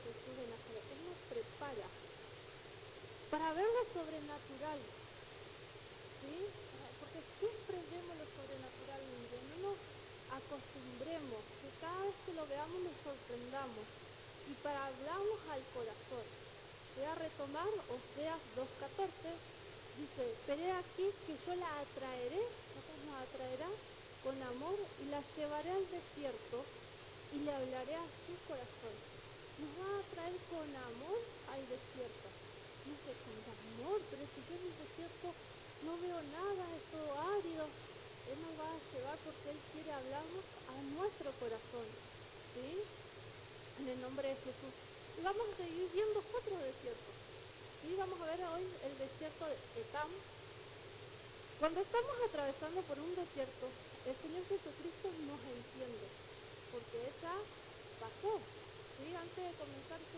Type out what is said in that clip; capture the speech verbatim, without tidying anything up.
Jesús de Nazaret. Él nos prepara para ver lo sobrenatural, ¿sí? Porque siempre vemos lo sobrenatural, mire, no nos acostumbremos, que cada vez que lo veamos nos sorprendamos y para hablarnos al corazón. Voy a retomar Oseas dos catorce, dice, pero he aquí que yo la atraeré, ¿nosotros nos atraerá? Con amor y la llevaré al desierto y le hablaré a su corazón. Nos va a traer con amor al desierto. Dice, con amor, pero si yo en el desierto no veo nada, es todo árido. Él nos va a llevar porque Él quiere hablarnos a nuestro corazón, ¿sí? En el nombre de Jesús. Y vamos a seguir viendo otros desiertos. Y vamos a ver hoy el desierto de Etam. Cuando estamos atravesando por un desierto, el Señor Jesucristo nos entiende, porque ella pasó, ¿sí? Antes de comenzar este